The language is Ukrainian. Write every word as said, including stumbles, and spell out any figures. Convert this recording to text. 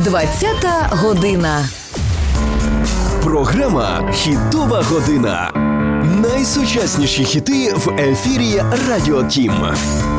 двадцята година. Програма «Хітова година». Найсучасніші хіти в ефірі Радіо Тім.